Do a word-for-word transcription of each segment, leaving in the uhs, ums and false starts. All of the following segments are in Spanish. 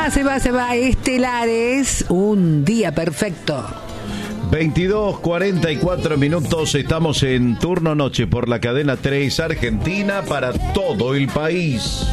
va, se va, se va. Estelares, un día perfecto. veintidós cuarenta y cuatro minutos, estamos en turno noche por la cadena tres Argentina para todo el país.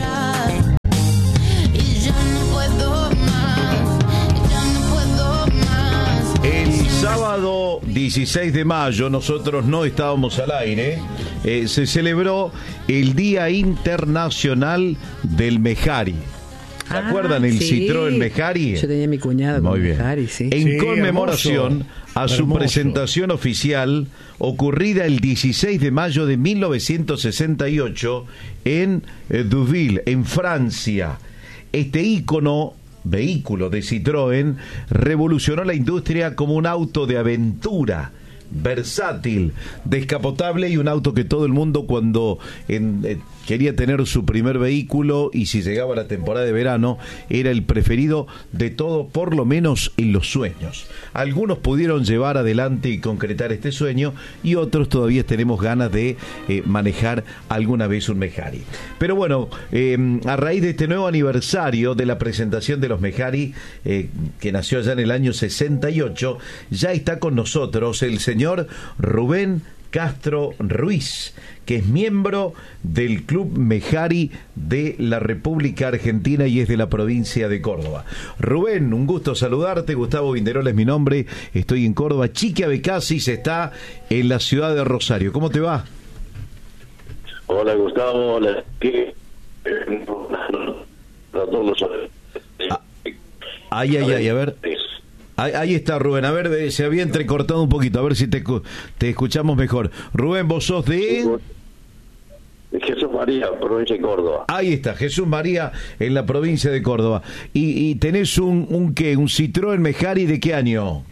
El sábado dieciséis de mayo, nosotros no estábamos al aire, eh, se celebró el Día Internacional del Mejari. ¿Se ah, acuerdan el sí. Citroën Mejari? Yo tenía mi cuñado con Mejari, sí. En sí, conmemoración hermoso, a su hermoso. presentación oficial ocurrida el dieciséis de mayo de mil novecientos sesenta y ocho en eh, Deauville, en Francia. Este ícono vehículo de Citroën revolucionó la industria como un auto de aventura, versátil, descapotable y un auto que todo el mundo cuando en, eh, quería tener su primer vehículo y si llegaba la temporada de verano era el preferido de todo, por lo menos en los sueños. Algunos pudieron llevar adelante y concretar este sueño y otros todavía tenemos ganas de eh, manejar alguna vez un Mejari. Pero bueno, eh, a raíz de este nuevo aniversario de la presentación de los Mejari, eh, que nació ya en el año sesenta y ocho, ya está con nosotros el señor Rubén Castro Ruiz, que es miembro del Club Mejari de la República Argentina y es de la provincia de Córdoba. Rubén, un gusto saludarte. Gustavo Vinderola es mi nombre, estoy en Córdoba. Chiqui Abecasis está en la ciudad de Rosario. ¿Cómo te va? Hola, Gustavo. Hola. ¿Qué? Ah, ay, ay, ay, a ver. Ahí, ahí está, Rubén. A ver, se había entrecortado un poquito. A ver si te, te escuchamos mejor. Rubén, vos sos de... Jesús María, provincia de Córdoba. Ahí está, Jesús María, en la provincia de Córdoba. ¿Y, y tenés un, un qué? ¿Un Citroën Mejari de qué año?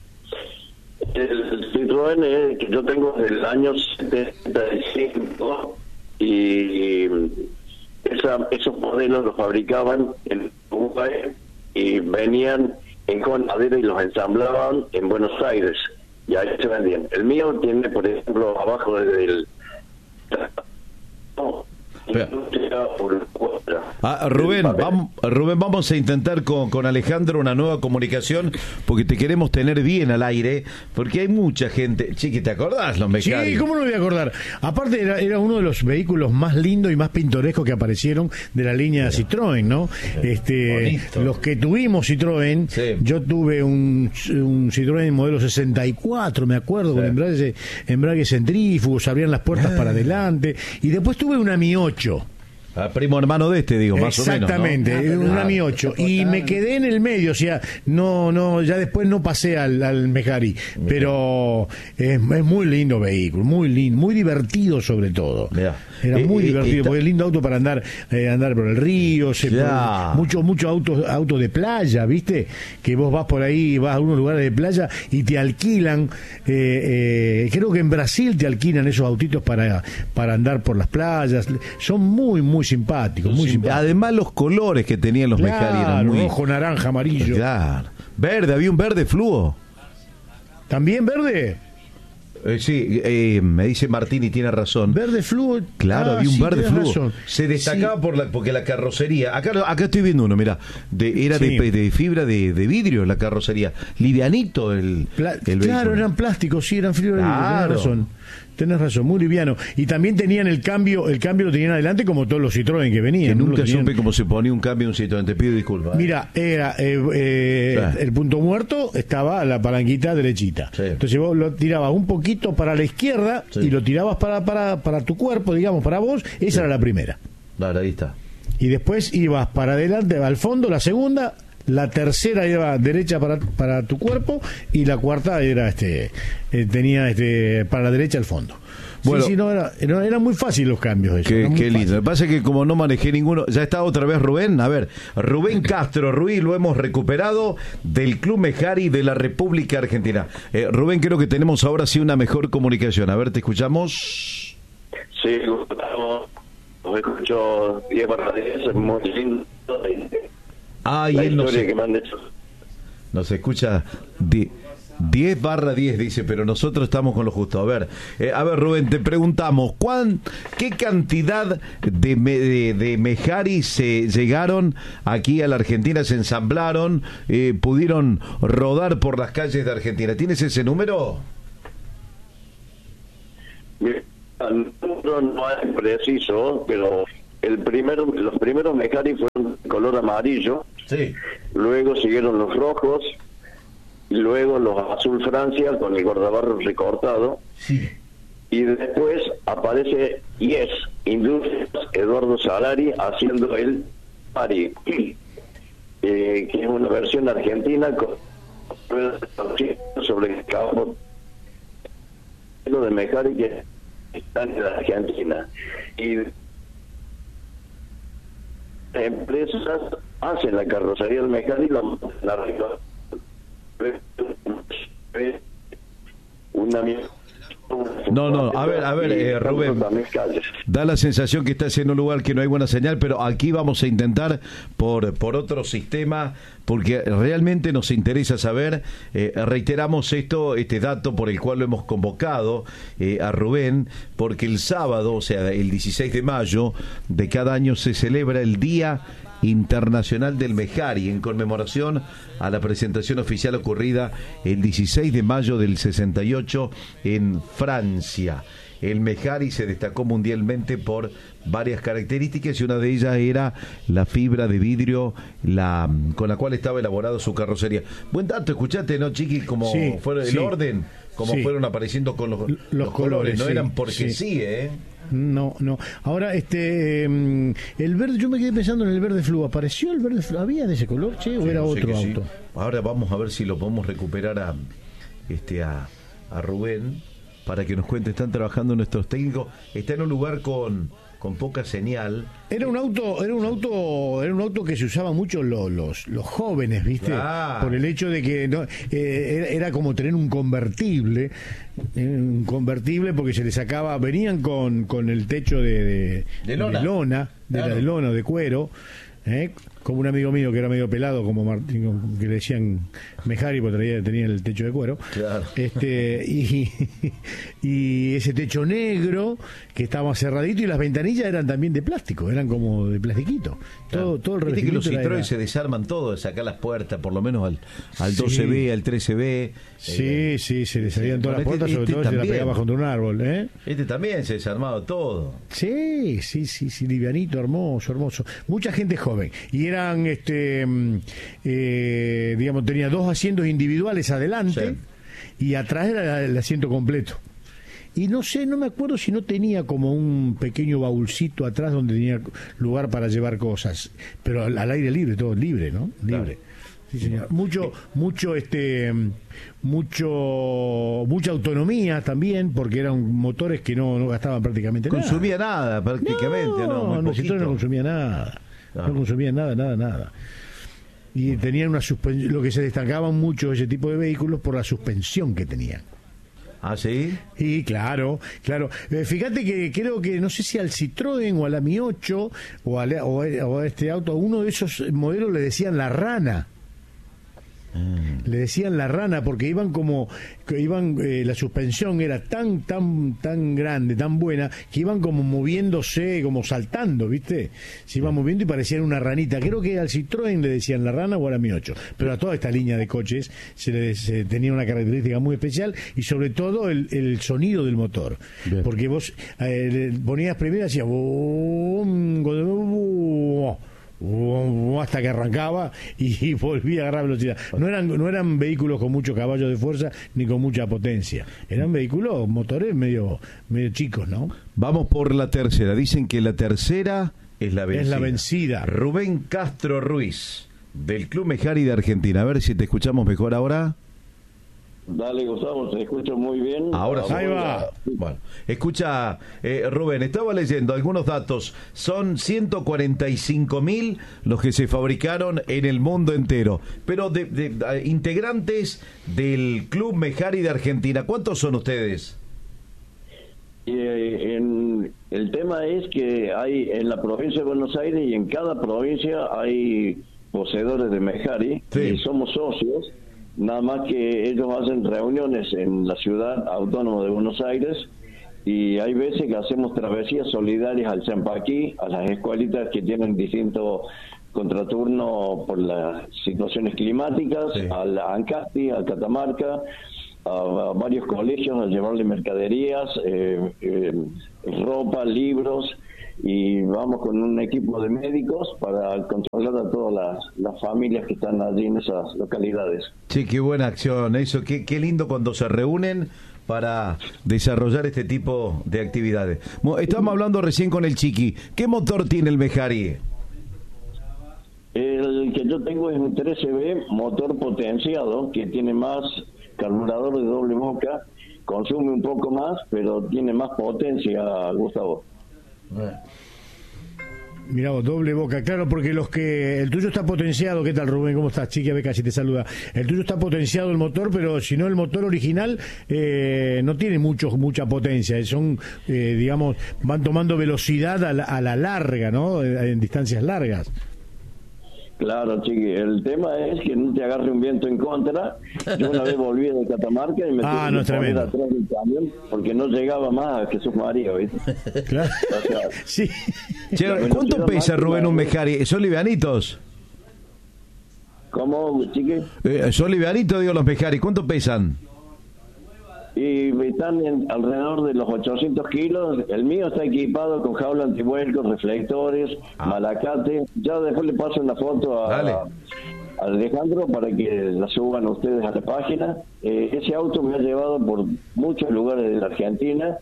El Citroën es, que yo tengo del año setenta y cinco y esa, esos modelos los fabricaban en Uruguay y venían en Conadera y los ensamblaban en Buenos Aires y ahí se vendían. El mío tiene, por ejemplo, abajo del... No, ah, Rubén, vamos, Rubén, vamos a intentar con, con Alejandro una nueva comunicación porque te queremos tener bien al aire, porque hay mucha gente. Chiqui, ¿te acordás los Mejari? Sí, ¿cómo no me voy a acordar? Aparte era, era uno de los vehículos más lindos y más pintorescos que aparecieron de la línea Mira. Citroën, ¿no? Este, los que tuvimos Citroën, sí. Yo tuve un, un Citroën modelo sesenta y cuatro, me acuerdo, sí. Con embrague, embrague centrífugos, abrían las puertas ah. para adelante, y después tuve una Mi ocho. Ah, primo hermano de este, digo, más o menos. Exactamente, ¿no? Una Mi ocho. Y me quedé en el medio, o sea, no, no, ya después no pasé al, al Mejari. Pero es, es muy lindo vehículo, muy lindo, muy divertido sobre todo. Mirá. Era muy eh, divertido, eh, porque es lindo auto para andar eh, andar por el río, se muchos muchos autos autos de playa, ¿viste? Que vos vas por ahí, vas a unos lugares de playa y te alquilan, eh, eh, creo que en Brasil te alquilan esos autitos para, para andar por las playas. Son muy, muy simpáticos, muy simpáticos. Además los colores que tenían los claro, Mejari eran muy... rojo, naranja, amarillo. Claro. Verde, había un verde fluo. ¿También verde? Eh, sí, eh, me dice Martín y tiene razón. Verde fluo. Claro, ah, había un sí, verde fluo. Razón. Se destacaba sí. por la, porque la carrocería. Acá, acá estoy viendo uno, mira, de, era sí. de, de fibra de, de vidrio la carrocería. Livianito el, Pla el Claro, eran plásticos, sí, eran fibra de vidrio. Claro. Tenés razón. Tenés razón, muy liviano. Y también tenían el cambio, el cambio lo tenían adelante como todos los Citroën que venían. Que nunca tenían... supe cómo se ponía un cambio en un Citroën, te pido disculpas. ¿eh? Mira, era eh, eh, sí. el punto muerto estaba la palanquita derechita. Sí. Entonces vos lo tirabas un poquito para la izquierda sí. y lo tirabas para, para, para tu cuerpo, digamos, para vos, esa sí. era la primera. Claro, ahí está. Y después ibas para adelante, al fondo, la segunda... La tercera iba derecha para, para tu cuerpo y la cuarta era este eh, tenía este para la derecha al fondo. Bueno, sí, sí, no, era, no, eran muy fáciles los cambios. Eso, qué qué lindo. Lo que pasa es que como no manejé ninguno, ya está otra vez Rubén. A ver, Rubén Castro Ruiz lo hemos recuperado del Club Mejari de la República Argentina. Eh, Rubén, creo que tenemos ahora sí una mejor comunicación. A ver, ¿te escuchamos? Sí, Gustavo. Lo escucho diez para diez, es muy lindo. Ah, y él no se... que me han hecho. Nos escucha... De... diez barra diez dice, pero nosotros estamos con lo justo. A ver, eh, a ver Rubén, te preguntamos, ¿cuán, ¿qué cantidad de, me, de, de mejaris se llegaron aquí a la Argentina, se ensamblaron, eh, pudieron rodar por las calles de Argentina? ¿Tienes ese número? El número no es preciso, pero el primero, los primeros mejaris fueron de color amarillo, sí. Luego siguieron los rojos, y luego los azul Francia con el guardabarros recortado, sí. Y después aparece Yes, Industrias Eduardo Salari haciendo el Pari, eh, que es una versión argentina con sobre el campo de mecánica que están en la Argentina, y empresas hacen la carrocería del mecánico y la montan arriba. Una No, no, a ver, a ver, eh, Rubén, da la sensación que estás en un lugar que no hay buena señal, pero aquí vamos a intentar por, por otro sistema, porque realmente nos interesa saber, eh, reiteramos esto, este dato por el cual lo hemos convocado eh, a Rubén, porque el sábado, o sea, el dieciséis de mayo de cada año se celebra el Día Internacional del Mejari, en conmemoración a la presentación oficial ocurrida el dieciséis de mayo del sesenta y ocho en Francia. El Mejari se destacó mundialmente por varias características y una de ellas era la fibra de vidrio la con la cual estaba elaborado su carrocería. Buen dato, escuchaste, ¿no, Chiqui? Como sí, fue el sí, orden, como sí. fueron apareciendo con los, los, los colores, colores, no sí, eran porque sí, sí ¿eh? No, no. Ahora, este, eh, el verde, yo me quedé pensando en el verde flu. ¿Apareció el verde flu? ¿Había de ese color, che? ¿O sí, era no sé otro auto? Sí. Ahora vamos a ver si lo podemos recuperar a, este, a, a Rubén para que nos cuente. Están trabajando nuestros técnicos. Está en un lugar con, con poca señal. Era un auto, era un auto, era un auto que se usaba mucho los los, los jóvenes, ¿viste? Ah. Por el hecho de que no, eh, era, era como tener un convertible, eh, un convertible porque se le sacaba, venían con, con el techo de, de, de lona, de, lona, de, claro. la de lona, de cuero. ¿Eh? Como un amigo mío que era medio pelado, como Martín, que le decían Mejari, porque traía, tenía el techo de cuero. Claro. Este, y, y ese techo negro que estaba cerradito, y las ventanillas eran también de plástico, eran como de plastiquito. Claro. Todo, todo el Viste que los revestimiento Citroën era... se desarman todo, de sacar las puertas, por lo menos al, al Sí. doce B, al trece B. Sí, eh, sí, se le salían todas bueno, las puertas, este, sobre este todo se la también. pegaba contra un árbol, ¿eh? Este también se desarmaba todo. Sí, sí, sí, sí, livianito, hermoso, hermoso. Mucha gente joven. Y eran, este, eh, digamos, tenía dos asientos individuales adelante, sí, y atrás era el asiento completo. Y no sé, no me acuerdo si no tenía como un pequeño baúlcito atrás donde tenía lugar para llevar cosas. Pero al, al aire libre, todo libre, ¿no? Libre. Claro. Sí, señor. Mucho, mucho, este, mucho, mucha autonomía también, porque eran motores que no, no gastaban prácticamente nada. Consumía nada, prácticamente, ¿no? No, Muy no, poquito. no consumía nada. Ah. No consumía nada, nada, nada. Y tenían una suspensión, lo que se destacaban mucho ese tipo de vehículos por la suspensión que tenían. ¿Ah, sí? Y claro, claro. Eh, fíjate que creo que, no sé si al Citroën o al A M I ocho o, al, o, a, o a este auto, a uno de esos modelos le decían la rana. Le decían la rana porque iban como que iban eh, la suspensión era tan tan tan grande, tan buena, que iban como moviéndose, como saltando, ¿viste? Se iban moviendo y parecían una ranita. Creo que al Citroën le decían la rana o al A M I ocho, pero a toda esta línea de coches se le se tenía una característica muy especial, y sobre todo el, el sonido del motor. Bien. Porque vos eh, ponías primero y hacía hasta que arrancaba y volvía a agarrar velocidad. No eran no eran vehículos con muchos caballos de fuerza ni con mucha potencia. Eran vehículos, motores medio medio chicos, ¿no? Vamos por la tercera. Dicen que la tercera es la vencida. Es la vencida. Rubén Castro Ruiz, del Club Mejari de Argentina. A ver si te escuchamos mejor ahora. Dale, Gustavo, te escucho muy bien. Ahora sí. Ahí va. Bueno, escucha, eh, Rubén, estaba leyendo algunos datos. Son ciento cuarenta y cinco mil los que se fabricaron en el mundo entero. Pero de, de, de integrantes del Club Mejari de Argentina, ¿cuántos son ustedes? Eh, en, el tema es que hay en la provincia de Buenos Aires y en cada provincia hay poseedores de Mejari, sí, y somos socios. nada más que ellos hacen reuniones en la ciudad autónoma de Buenos Aires, y hay veces que hacemos travesías solidarias al Champaquí, a las escuelitas que tienen distintos contraturnos por las situaciones climáticas, sí. al Ancasti, al Catamarca, a, a varios colegios a llevarle mercaderías, eh, eh, ropa, libros, y vamos con un equipo de médicos para controlar a todas las, las familias que están allí en esas localidades. Sí, qué buena acción, eso, qué, qué lindo cuando se reúnen para desarrollar este tipo de actividades. Estábamos hablando recién con el Chiqui, ¿qué motor tiene el Mejari? El que yo tengo es un trece B motor potenciado, que tiene más carburador de doble boca, consume un poco más, pero tiene más potencia, Gustavo. Mirá vos, doble boca, claro, porque los que el tuyo está potenciado. ¿Qué tal, Rubén? ¿Cómo estás? Chiqui, Beca, si te saluda. El tuyo está potenciado el motor, pero si no, el motor original eh, no tiene mucho mucha potencia. Son, eh, digamos, van tomando velocidad a la, a la larga, ¿no? En distancias largas. Claro, Chiqui, el tema es que no te agarre un viento en contra. Yo una vez volví de Catamarca y me ah, tuve no, que poner tremendo. atrás del camión porque no llegaba más a Jesús María, ¿viste? Claro. O sea, sí. Che, ¿cuánto pesa, Rubén, un Mejari? ¿Son livianitos? ¿Cómo, Chiqui? Eh, son livianitos, digo, los Mejari. ¿Cuánto pesan? Y están en, alrededor de los ochocientos kilos. El mío está equipado con jaula antivuelco, reflectores, ah. malacate. Ya después le paso una foto a, a Alejandro para que la suban ustedes a la página. Eh, ese auto me ha llevado por muchos lugares de la Argentina,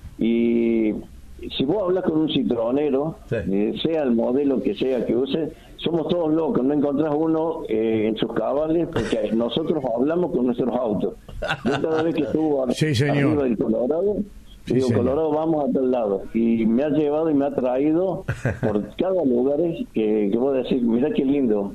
y si vos hablas con un citronero, sí. eh, sea el modelo que sea que use, somos todos locos, no encontrás uno eh, en sus cabales, porque nosotros hablamos con nuestros autos. Yo cada vez que estuvo a, sí, arriba del Colorado, sí, digo, señor. Colorado, vamos a tal lado, y me ha llevado y me ha traído por cada lugar que, que vos decís, mirá qué lindo.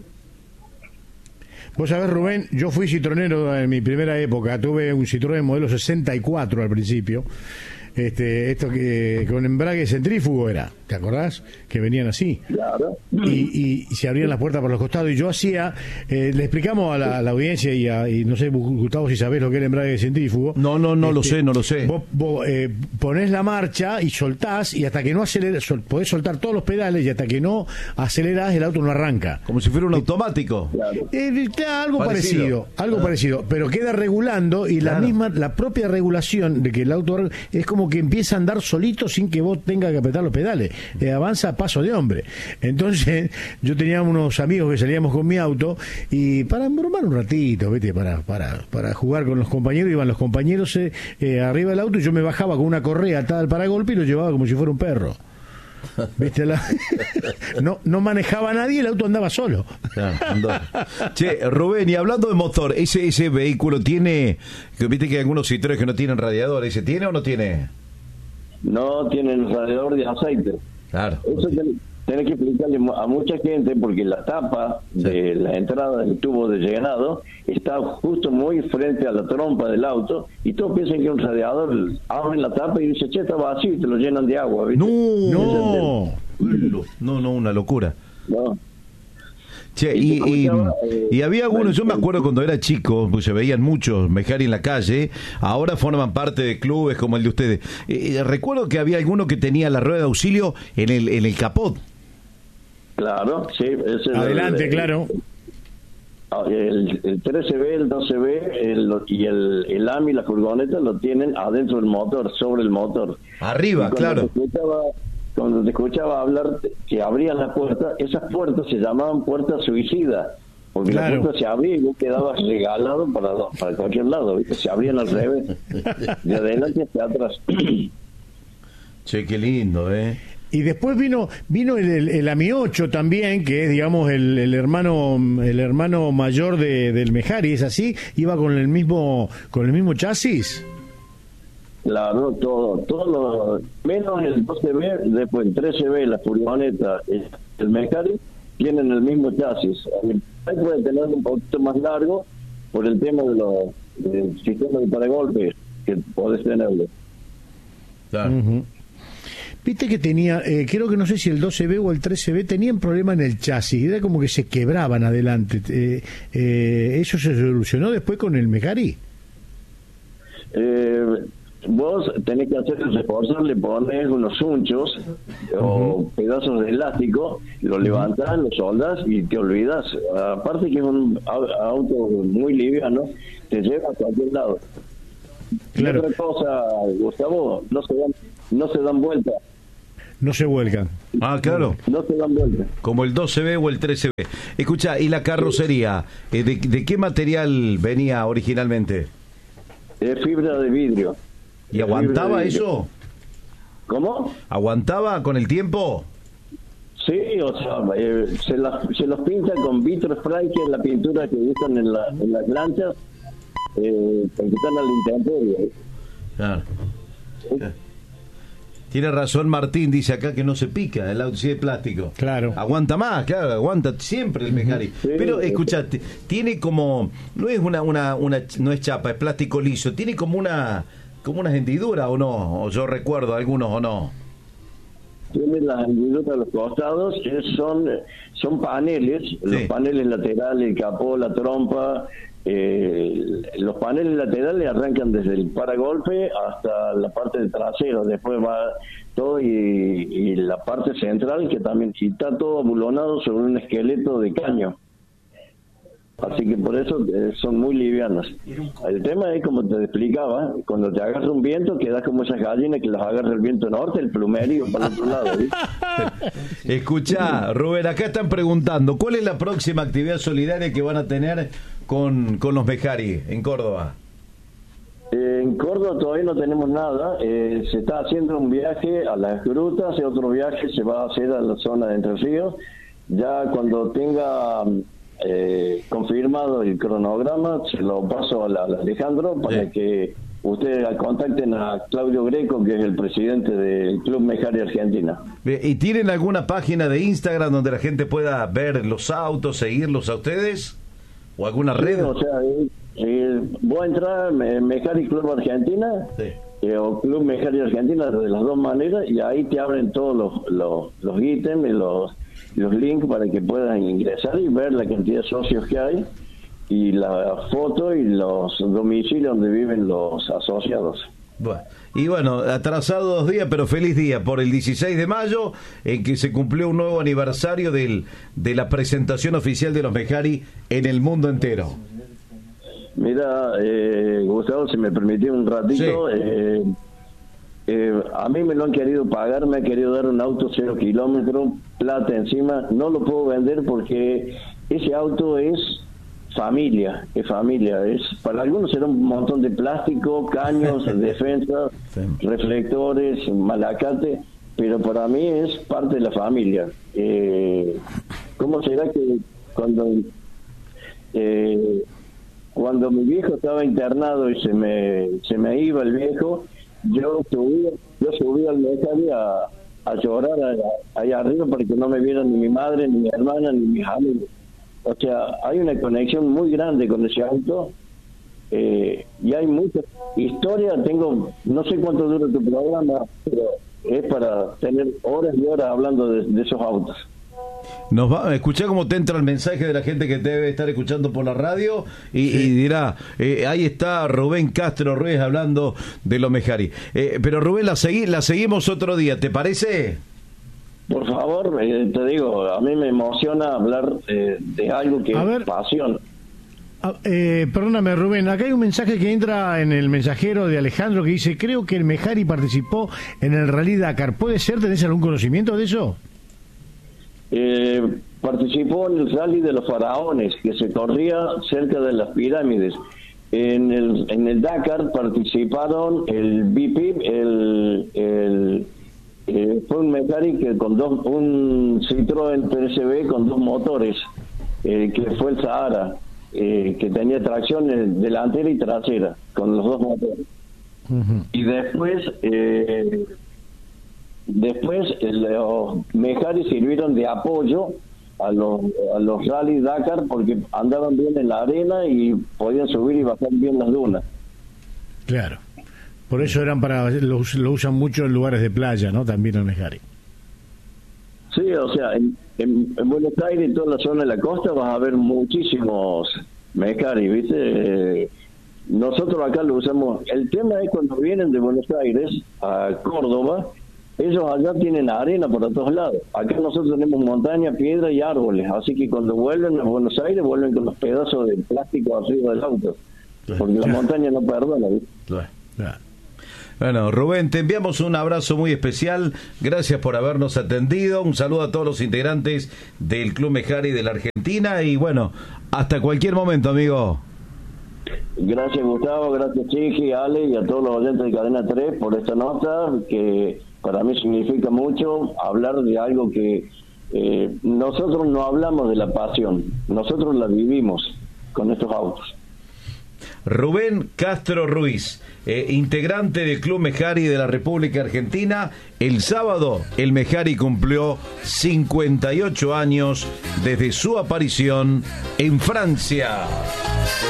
Vos sabés, Rubén, yo fui citronero en mi primera época, tuve un Citroën modelo sesenta y cuatro al principio. Este, esto que con embrague centrífugo era, ¿te acordás? Que venían así. Claro. Y, y se abrían las puertas por los costados. Y yo hacía, eh, le explicamos a la, a la audiencia y, a, y no sé, Gustavo, si sabés lo que es el embrague centrífugo. No, no, no este, lo sé, no lo sé. Vos, vos eh, ponés la marcha y soltás, y hasta que no acelerás, sol, podés soltar todos los pedales, y hasta que no acelerás, el auto no arranca. Como si fuera un automático. Claro, eh, claro algo parecido, parecido algo ah. parecido, pero queda regulando, y claro. la misma, la propia regulación de que el auto es como que empieza a andar solito sin que vos tengas que apretar los pedales, eh, avanza a paso de hombre. Entonces yo tenía unos amigos que salíamos con mi auto, y para embromar un ratito, ¿viste? Para, para, para jugar con los compañeros, iban los compañeros eh, eh, arriba del auto, y yo me bajaba con una correa atada al paragolpe y lo llevaba como si fuera un perro. ¿Viste? La... no, no manejaba a nadie, el auto andaba solo. Che, Rubén, y hablando de motor, ese ese vehículo tiene, viste que hay algunos Citroën que no tienen radiador, ¿ese tiene o no tiene? No tienen radiador de aceite. Claro. Eso ten, tenés que explicarle a mucha gente, porque la tapa sí. de la entrada del tubo de llenado está justo muy frente a la trompa del auto, y todos piensan que es un radiador. Abren la tapa y dicen, che, está vacío, y te lo llenan de agua, ¿viste? No, no, no, no, una locura. No. Che, y, y, y había algunos, yo me acuerdo cuando era chico, pues se veían muchos Mejari en la calle, ahora forman parte de clubes como el de ustedes. Eh, recuerdo que había alguno que tenía la rueda de auxilio en el en el capot. Claro, sí. Ese Adelante, el, claro. El, el, el trece B, el doce B el, y el, el A M I, la furgoneta, lo tienen adentro del motor, sobre el motor. Arriba, claro. Te escuchaba, cuando te escuchaba hablar que abrían las puertas, esas puertas se llamaban puertas suicidas, porque claro. la puerta se abría y vos quedabas regalado para, para cualquier lado, ¿viste? Se abrían al revés, de adelante hacia atrás. Che, qué lindo, ¿eh? Y después vino vino el, el, el A M I ocho también, que es, digamos, el, el hermano el hermano mayor de, del Mejari, ¿es así? ¿Iba con el mismo con el mismo chasis? Claro, todo, todo lo, menos el doce B, después el trece B, la furgoneta, el Mejari, tienen el mismo chasis. Ahí puede tener un poquito más largo por el tema de los del sistema de paragolpes que podés tenerlo. Claro. Uh-huh. Viste que tenía, eh, creo que no sé si el doce B o el trece B tenían problema en el chasis, era como que se quebraban adelante. Eh, eh, ¿Eso se solucionó después con el Mejari? Eh, vos tenés que hacer el reforzar, le pones unos unchos uh-huh. o pedazos de elástico, lo levantas, lo soldas y te olvidas. Aparte que es un auto muy liviano, te lleva a cualquier lado. Claro. Y otra cosa, Gustavo, no se dan, no se dan vuelta. No se vuelcan. Ah, claro. No se dan vuelta. Como el doce B o el trece B. Escucha, ¿y la carrocería? ¿De, de qué material venía originalmente? Es fibra de vidrio. ¿Y aguantaba vidrio. eso? ¿Cómo? ¿Aguantaba con el tiempo? Sí, o sea, eh, se, la, se los pinta con vitro spray, que es la pintura que usan en, la, en las lanchas, eh, porque están al intemperie. Claro. Tiene razón Martín, dice acá que no se pica el auto, sí, de plástico. Claro. Aguanta más, claro, aguanta siempre el Mejari. Sí, Pero sí. escuchate, tiene como, no es una, una, una, no es chapa, es plástico liso, tiene como una, como unas hendiduras o no, o yo recuerdo algunos o no. Tiene las hendiduras a los costados, que son, son paneles, sí. Los paneles laterales, el capó, la trompa. Eh, los paneles laterales arrancan desde el paragolpe hasta la parte del trasero, después va todo y, y la parte central, que también está todo abulonado sobre un esqueleto de caño, así que por eso eh, son muy livianos. El tema es, como te explicaba, cuando te agarra un viento quedas como esas gallinas que las agarra el viento norte, el plumerio para el otro lado, ¿sí? Escuchá, Rubén, acá están preguntando, ¿cuál es la próxima actividad solidaria que van a tener con, con los Mejari en Córdoba? Eh, en Córdoba todavía no tenemos nada. Eh, se está haciendo un viaje a las grutas y otro viaje se va a hacer a la zona de Entre Ríos. Ya cuando tenga eh, confirmado el cronograma, se lo paso a, la, a Alejandro para sí. que ustedes contacten a Claudio Greco, que es el presidente del Club Mejari Argentina. ¿Y tienen alguna página de Instagram donde la gente pueda ver los autos, seguirlos a ustedes? ¿O alguna Sí, red? O sea, eh, eh, voy a entrar en Mejari Club Argentina sí. eh, o Club Mejari Argentina de las dos maneras, y ahí te abren todos los, los, los ítems y los, los links para que puedan ingresar y ver la cantidad de socios que hay y la foto y los domicilios donde viven los asociados. Bueno, y bueno, atrasado dos días, pero feliz día por el dieciséis de mayo, en que se cumplió un nuevo aniversario del, de la presentación oficial de los Mejari en el mundo entero. Mira, eh, Gustavo, si me permitís un ratito, sí. eh, eh, a mí me lo han querido pagar, me han querido dar un auto cero kilómetros, plata encima, no lo puedo vender porque ese auto es familia, es familia, es para algunos será un montón de plástico, caños, defensas, sí. reflectores, malacate, pero para mí es parte de la familia. Eh, ¿Cómo será que cuando eh, cuando mi viejo estaba internado y se me se me iba el viejo, yo subí, yo subí al Mejari a, a llorar allá arriba para que no me vieran ni mi madre, ni mi hermana, ni mis amigos? O sea, hay una conexión muy grande con ese auto eh, y hay mucha historia. Tengo, no sé cuánto dura tu programa, pero es para tener horas y horas hablando de, de esos autos. Nos va, escuchá cómo te entra el mensaje de la gente que te debe estar escuchando por la radio y, sí. y dirá, eh, ahí está Rubén Castro Ruiz hablando de los Mejari. Eh, pero Rubén, la, segui, la seguimos otro día, ¿te parece? Por favor, eh, te digo, a mí me emociona hablar eh, de algo que es pasión. Ah, eh, perdóname, Rubén, acá hay un mensaje que entra en el mensajero de Alejandro que dice, creo que el Mejari participó en el Rally Dakar. ¿Puede ser? ¿Tenés algún conocimiento de eso? Eh, participó en el Rally de los Faraones, que se corría cerca de las pirámides. En el, en el Dakar participaron el B P, el... el Eh, fue un Mejari que con dos, un Citroën P S B con dos motores, eh, que fue el Sahara, eh, que tenía tracción delantera y trasera, con los dos motores. Uh-huh. Y después, eh, después los Mejari sirvieron de apoyo a los, a los Rally Dakar porque andaban bien en la arena y podían subir y bajar bien las dunas. Claro. Por eso eran para lo, lo usan mucho en lugares de playa, ¿no? También el Mejari. Sí, o sea, en, en, en Buenos Aires y toda la zona de la costa vas a ver muchísimos Mejari, ¿viste? Eh, nosotros acá lo usamos. El tema es cuando vienen de Buenos Aires a Córdoba, ellos allá tienen arena por todos lados. Acá nosotros tenemos montaña, piedra y árboles, así que cuando vuelven a Buenos Aires vuelven con los pedazos de plástico arriba del auto, porque la montaña no perdona, ¿viste? Claro. Bueno, Rubén, te enviamos un abrazo muy especial. Gracias por habernos atendido. Un saludo a todos los integrantes del Club Mejari de la Argentina. Y bueno, hasta cualquier momento, amigo. Gracias, Gustavo. Gracias, Chiqui, Ale y a todos los oyentes de Cadena tres por esta nota, que para mí significa mucho hablar de algo que eh, nosotros no hablamos de la pasión. Nosotros la vivimos con estos autos. Rubén Castro Ruiz, eh, integrante del Club Mejari de la República Argentina. El sábado el Mejari cumplió cincuenta y ocho años desde su aparición en Francia.